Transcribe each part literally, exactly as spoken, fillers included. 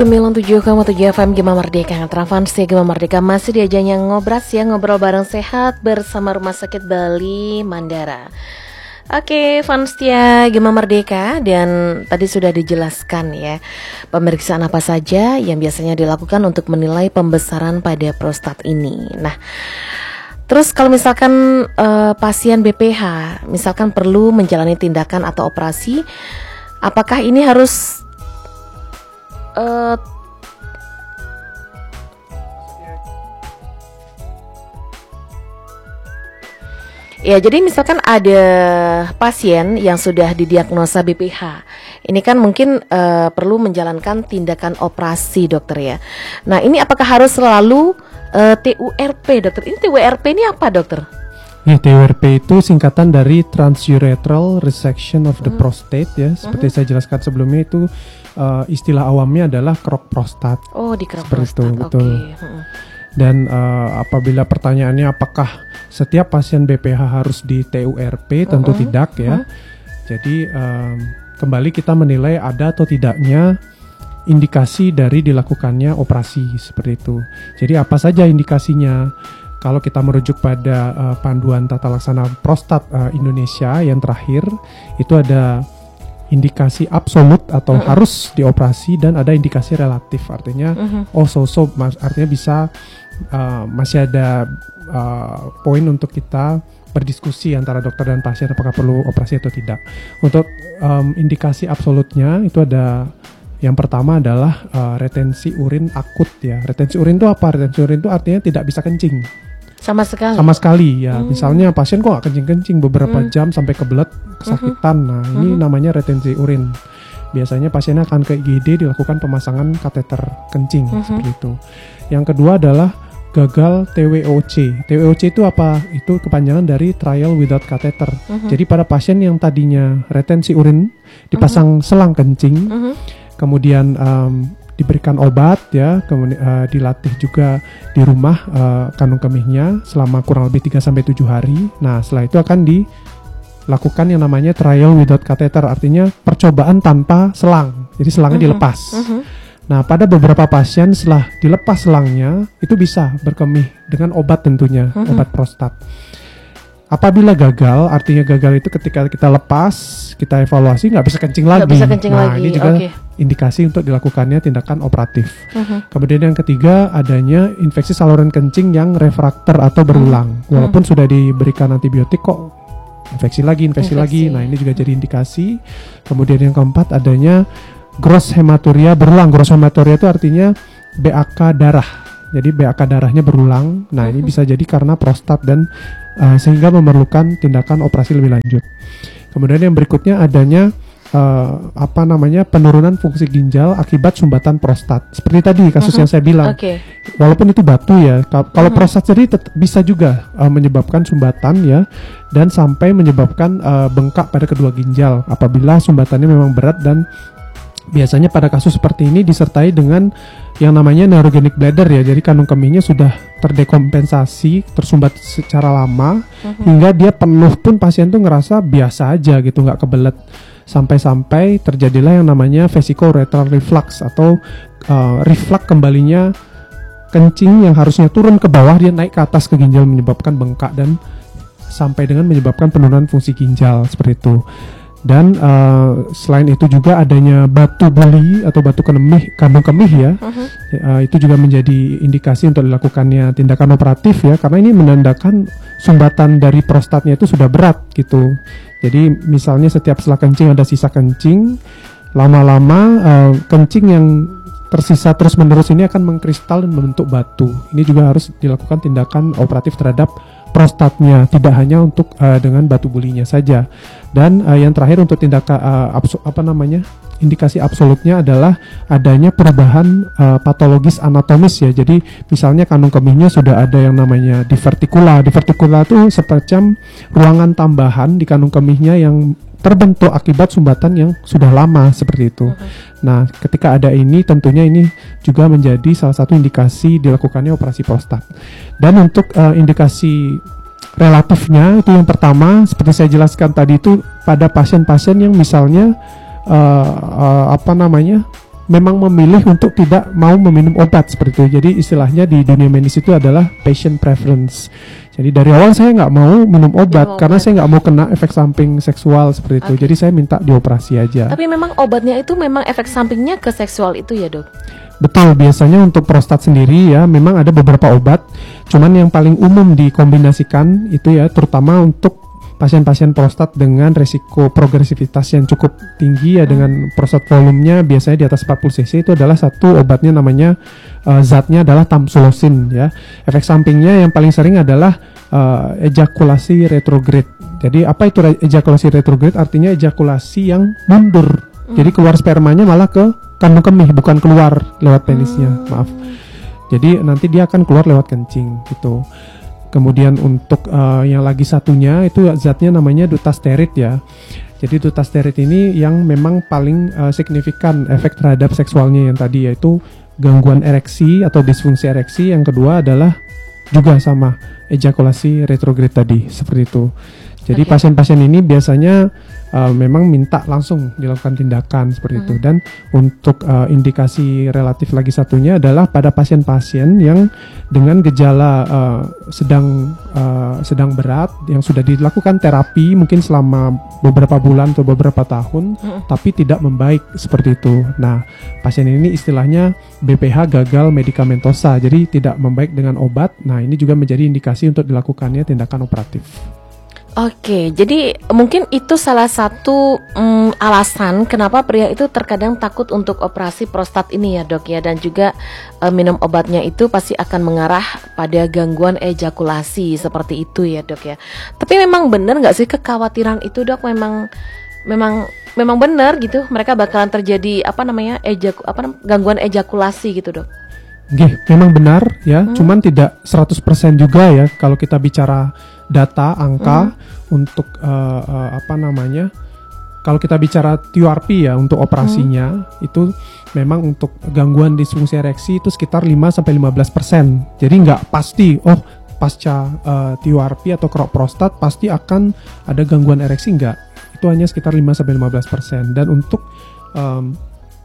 sembilan puluh tujuh koma tujuh F M Gema Merdeka, Travansi Gema Merdeka masih diajanya ngobras ya, ngobrol bareng sehat bersama Rumah Sakit Bali Mandara. Oke, Fanstia Gema Merdeka, dan tadi sudah dijelaskan ya pemeriksaan apa saja yang biasanya dilakukan untuk menilai pembesaran pada prostat ini. Nah, terus kalau misalkan uh, pasien B P H misalkan perlu menjalani tindakan atau operasi, apakah ini harus Uh, ya, jadi misalkan ada pasien yang sudah didiagnosa B P H, ini kan mungkin uh, perlu menjalankan tindakan operasi, dokter ya. Nah, ini apakah harus selalu uh, T U R P, dokter? Ini T U R P ini apa, dokter? Ya, T U R P itu singkatan dari transurethral resection of the hmm. prostate ya. Seperti hmm. saya jelaskan sebelumnya, itu uh, istilah awamnya adalah kerok prostat. Oh, di kerok seperti prostat. Itu, betul. Okay. Hmm. Dan uh, apabila pertanyaannya apakah setiap pasien B P H harus di T U R P, tentu hmm. tidak ya. Hmm. Jadi um, kembali kita menilai ada atau tidaknya indikasi dari dilakukannya operasi seperti itu. Jadi apa saja indikasinya? Kalau kita merujuk pada uh, panduan tata laksana prostat uh, Indonesia yang terakhir, itu ada indikasi absolut atau uh-uh. harus dioperasi, dan ada indikasi relatif, artinya uh-huh. oh so-so, artinya bisa uh, masih ada uh, poin untuk kita berdiskusi antara dokter dan pasien apakah perlu operasi atau tidak. Untuk um, indikasi absolutnya itu ada. Yang pertama adalah uh, retensi urin akut ya. Retensi urin itu apa? Retensi urin itu artinya tidak bisa kencing. Sama sekali? Sama sekali ya. Hmm. Misalnya pasien kok gak kencing-kencing beberapa hmm. jam sampai kebelet, kesakitan. Nah, hmm. ini namanya retensi urin. Biasanya pasiennya akan ke I G D, dilakukan pemasangan kateter kencing hmm. seperti itu. Yang kedua adalah gagal T W O C. T W O C itu apa? Itu kepanjangan dari trial without catheter. Hmm. Jadi pada pasien yang tadinya retensi urin dipasang hmm. selang kencing, hmm. kemudian um, diberikan obat ya, kemudian uh, dilatih juga di rumah uh, kandung kemihnya selama kurang lebih tiga sampai tujuh hari. Nah, setelah itu akan dilakukan yang namanya trial without catheter, artinya percobaan tanpa selang. Jadi selangnya uh-huh. dilepas. Uh-huh. Nah, pada beberapa pasien setelah dilepas selangnya itu bisa berkemih dengan obat tentunya, uh-huh. obat prostat. Apabila gagal, artinya gagal itu ketika kita lepas, kita evaluasi nggak bisa kencing lagi. Bisa kencing nah, lagi. Ini juga okay. indikasi untuk dilakukannya tindakan operatif. Uh-huh. Kemudian yang ketiga, adanya infeksi saluran kencing yang refrakter atau berulang. Uh-huh. Walaupun sudah diberikan antibiotik kok infeksi lagi, infeksi, infeksi lagi. Nah, ini juga jadi indikasi. Kemudian yang keempat, adanya gross hematuria berulang. Gross hematuria itu artinya B A K darah. Jadi B A K darahnya berulang. Nah, uh-huh. ini bisa jadi karena prostat dan uh, sehingga memerlukan tindakan operasi lebih lanjut. Kemudian yang berikutnya adanya uh, apa namanya penurunan fungsi ginjal akibat sumbatan prostat. Seperti tadi kasus uh-huh. yang saya bilang. Okay. Walaupun itu batu ya, ka- kalau uh-huh. prostat sendiri tet- bisa juga uh, menyebabkan sumbatan ya, dan sampai menyebabkan uh, bengkak pada kedua ginjal apabila sumbatannya memang berat, dan biasanya pada kasus seperti ini disertai dengan yang namanya neurogenic bladder ya. Jadi kandung kemihnya sudah terdekompensasi, tersumbat secara lama, uh-huh. hingga dia penuh pun pasien tuh ngerasa biasa aja gitu, nggak kebelet. Sampai-sampai terjadilah yang namanya vesicoureteral reflux atau uh, reflux kembalinya kencing yang harusnya turun ke bawah, dia naik ke atas ke ginjal, menyebabkan bengkak dan sampai dengan menyebabkan penurunan fungsi ginjal seperti itu. Dan uh, selain itu juga adanya batu buli atau batu kemih, kandung kemih ya, uh-huh. uh, itu juga menjadi indikasi untuk dilakukannya tindakan operatif ya, karena ini menandakan sumbatan dari prostatnya itu sudah berat gitu. Jadi misalnya setiap setelah kencing ada sisa kencing, lama-lama uh, kencing yang tersisa terus-menerus ini akan mengkristal dan membentuk batu. Ini juga harus dilakukan tindakan operatif terhadap prostatnya, tidak hanya untuk uh, dengan batu bulinya saja. Dan uh, yang terakhir untuk tindakan uh, abso- apa namanya indikasi absolutnya adalah adanya perubahan uh, patologis anatomis ya. Jadi misalnya kandung kemihnya sudah ada yang namanya divertikula. Divertikula itu semacam ruangan tambahan di kandung kemihnya yang terbentuk akibat sumbatan yang sudah lama seperti itu. Uh-huh. Nah, ketika ada ini tentunya ini juga menjadi salah satu indikasi dilakukannya operasi prostat. Dan untuk uh, indikasi relatifnya itu yang pertama seperti saya jelaskan tadi itu pada pasien-pasien yang misalnya uh, uh, apa namanya memang memilih untuk tidak mau meminum obat seperti itu. Jadi istilahnya di dunia medis itu adalah patient preference. Jadi dari awal saya nggak mau minum obat Minum karena obat. saya nggak mau kena efek samping seksual seperti itu. Oke. Jadi saya minta dioperasi aja. Tapi memang obatnya itu memang efek sampingnya ke seksual itu ya dok? Betul, biasanya untuk prostat sendiri ya memang ada beberapa obat. Cuman yang paling umum dikombinasikan itu ya terutama untuk pasien-pasien prostat dengan resiko progresivitas yang cukup tinggi ya, dengan prostat volumenya biasanya di atas empat puluh cc, itu adalah satu obatnya namanya uh, zatnya adalah tamsulosin ya. Efek sampingnya yang paling sering adalah uh, ejakulasi retrograde. Jadi apa itu re- ejakulasi retrograde? Artinya ejakulasi yang mundur. Hmm. Jadi keluar spermanya malah ke kandung kemih, bukan keluar lewat penisnya. Hmm. Maaf. Jadi nanti dia akan keluar lewat kencing gitu. Kemudian untuk uh, yang lagi satunya itu zatnya namanya dutasterid ya. Jadi dutasterid ini yang memang paling uh, signifikan efek terhadap seksualnya yang tadi, yaitu gangguan ereksi atau disfungsi ereksi. Yang kedua adalah juga sama ejakulasi retrograde tadi, seperti itu. Jadi okay. pasien-pasien ini biasanya uh, memang minta langsung dilakukan tindakan seperti hmm. itu. Dan untuk uh, indikasi relatif lagi satunya adalah pada pasien-pasien yang dengan gejala uh, sedang uh, sedang berat, yang sudah dilakukan terapi mungkin selama beberapa bulan atau beberapa tahun, hmm. tapi tidak membaik seperti itu. Nah, pasien ini istilahnya B P H gagal medikamentosa, jadi tidak membaik dengan obat. Nah, ini juga menjadi indikasi untuk dilakukannya tindakan operatif. Oke, jadi mungkin itu salah satu mm, alasan kenapa pria itu terkadang takut untuk operasi prostat ini ya dok ya, dan juga e, minum obatnya itu pasti akan mengarah pada gangguan ejakulasi seperti itu ya dok ya. Tapi memang benar nggak sih kekhawatiran itu dok? Memang memang memang benar gitu, mereka bakalan terjadi apa namanya ejak apa nam- gangguan ejakulasi gitu dok? Oke, memang benar ya, hmm. cuman tidak seratus persen juga ya kalau kita bicara data, angka hmm. untuk uh, uh, apa namanya, kalau kita bicara T U R P ya untuk operasinya, hmm. itu memang untuk gangguan disfungsi ereksi itu sekitar lima sampai lima belas persen. Jadi nggak pasti, oh pasca uh, T U R P atau kerok prostat pasti akan ada gangguan ereksi, enggak. Itu hanya sekitar lima sampai lima belas persen. Dan untuk um,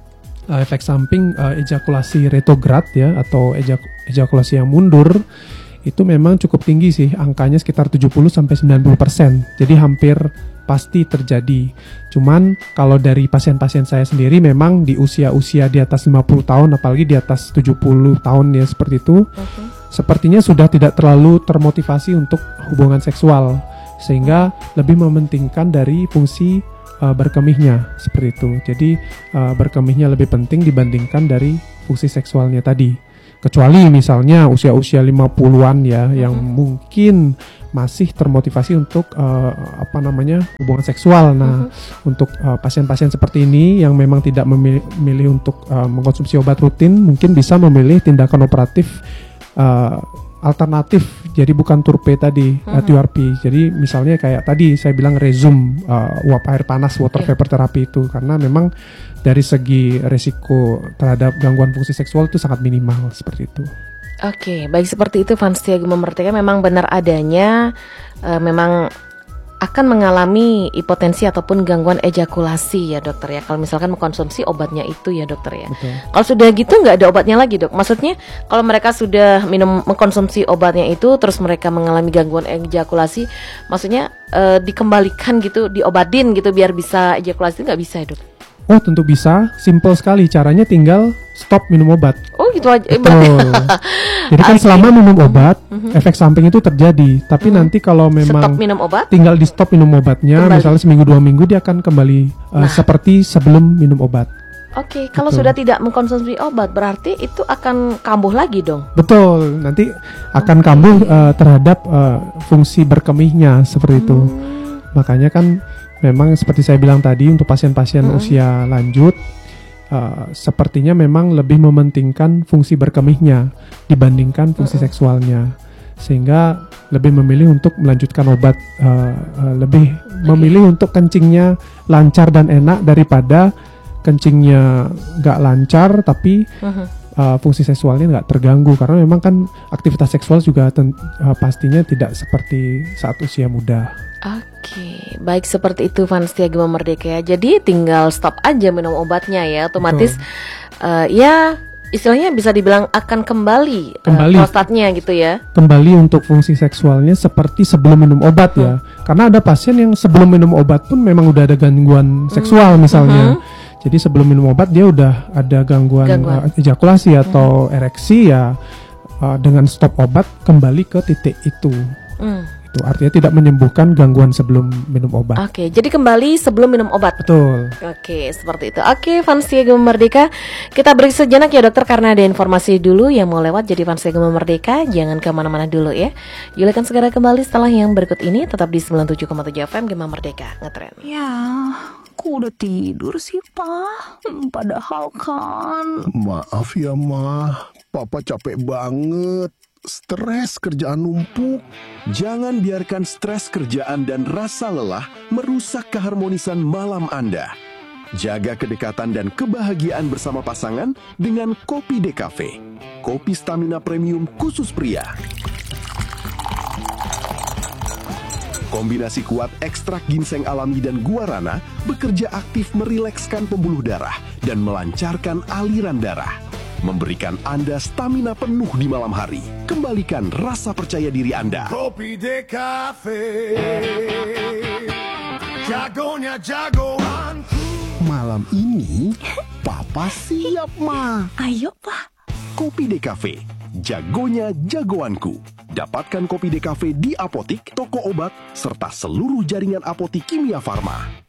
Uh, efek samping uh, ejakulasi retrograde ya atau ejak- ejakulasi yang mundur itu memang cukup tinggi sih, angkanya sekitar tujuh puluh sampai sembilan puluh persen. Jadi hampir pasti terjadi. Cuman kalau dari pasien-pasien saya sendiri memang di usia-usia di atas lima puluh tahun, apalagi di atas tujuh puluh tahun ya seperti itu, okay. sepertinya sudah tidak terlalu termotivasi untuk hubungan seksual, sehingga lebih mementingkan dari fungsi Uh, berkemihnya seperti itu. Jadi uh, berkemihnya lebih penting dibandingkan dari fungsi seksualnya tadi. Kecuali misalnya usia-usia lima puluhan ya, mm-hmm. yang mungkin masih termotivasi untuk uh, apa namanya hubungan seksual. Nah, mm-hmm. untuk uh, pasien-pasien seperti ini yang memang tidak memilih, memilih untuk uh, mengkonsumsi obat rutin, mungkin bisa memilih tindakan operatif uh, alternatif, jadi bukan Turpe tadi, mm-hmm. uh, T U R P. Jadi misalnya kayak tadi saya bilang Rezum, uh, uap air panas, water yeah. vapor terapi itu, karena memang dari segi resiko terhadap gangguan fungsi seksual itu sangat minimal seperti itu. Oke, okay, baik seperti itu Vanstia Gema Merdeka, memang benar adanya uh, memang akan mengalami hipotensi ataupun gangguan ejakulasi ya dokter ya, kalau misalkan mengkonsumsi obatnya itu ya dokter ya. Betul. Kalau sudah gitu nggak ada obatnya lagi dok? Maksudnya kalau mereka sudah minum mengkonsumsi obatnya itu terus mereka mengalami gangguan ejakulasi, maksudnya e, dikembalikan gitu, diobatin gitu biar bisa ejakulasi, nggak bisa ya dok? Oh tentu bisa, simple sekali caranya, tinggal stop minum obat. Oh gitu aja. Betul. Jadi kan selama minum obat, mm-hmm. efek samping itu terjadi. Tapi mm-hmm. nanti kalau memang stop minum obat, tinggal di stop minum obatnya, kembali. Misalnya seminggu dua minggu dia akan kembali uh, nah. seperti sebelum minum obat. Oke, okay, kalau sudah tidak mengkonsumsi obat berarti itu akan kambuh lagi dong? Betul, nanti akan okay. kambuh uh, terhadap uh, fungsi berkemihnya seperti itu. Hmm. Makanya kan memang seperti saya bilang tadi, untuk pasien-pasien hmm. usia lanjut uh, sepertinya memang lebih mementingkan fungsi berkemihnya dibandingkan fungsi hmm. seksualnya, sehingga lebih memilih untuk melanjutkan obat, uh, uh, lebih okay. memilih untuk kencingnya lancar dan enak daripada kencingnya nggak lancar tapi uh-huh. uh, fungsi seksualnya nggak terganggu, karena memang kan aktivitas seksual juga ten- uh, pastinya tidak seperti saat usia muda. Oke, baik seperti itu Vanstia Gema Merdeka ya. Jadi tinggal stop aja minum obatnya ya, otomatis uh, ya istilahnya bisa dibilang akan kembali, Kembali. uh, prostatnya gitu ya. Kembali untuk fungsi seksualnya seperti sebelum minum obat Hmm. ya. Karena ada pasien yang sebelum minum obat pun memang udah ada gangguan seksual misalnya. Jadi sebelum minum obat dia udah ada gangguan, Gangguan. uh, ejakulasi atau ereksi ya, uh, dengan stop obat kembali ke titik itu. Hmm. Itu artinya tidak menyembuhkan gangguan sebelum minum obat. Oke, jadi kembali sebelum minum obat. Betul. Oke, seperti itu. Oke, fans Gema Merdeka, kita break sejenak ya dokter karena ada informasi dulu yang mau lewat. Jadi fans Gema Merdeka, jangan kemana-mana dulu ya. Yuli akan segera kembali setelah yang berikut ini. Tetap di sembilan puluh tujuh koma tujuh F M Gema Merdeka, ngetren. Ya, kok udah tidur sih, Pak? Hmm, Padahal kan... Maaf ya, Ma. Papa capek banget. Stres kerjaan numpuk. Jangan biarkan stres kerjaan dan rasa lelah merusak keharmonisan malam Anda. Jaga kedekatan dan kebahagiaan bersama pasangan dengan Kopi Decafe. Kopi stamina premium khusus pria. Kombinasi kuat ekstrak ginseng alami dan guarana bekerja aktif merilekskan pembuluh darah dan melancarkan aliran darah. Memberikan Anda stamina penuh di malam hari. Kembalikan rasa percaya diri Anda. Kopi Decafe, jagonya jagoanku. Malam ini, Papa siap, Ma. Ayo, Pak. Kopi Decafe, jagonya jagoanku. Dapatkan Kopi Decafe di apotik, toko obat, serta seluruh jaringan apotik Kimia Farma.